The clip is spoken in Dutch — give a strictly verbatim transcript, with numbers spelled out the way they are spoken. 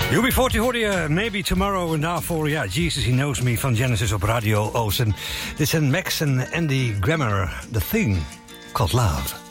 U B forty hoorde je Maybe Tomorrow en daarvoor, ja, Jesus He Knows Me van Genesis op Radio Oosten. Dit zijn Max en Andy Grammer, The Thing Called Love.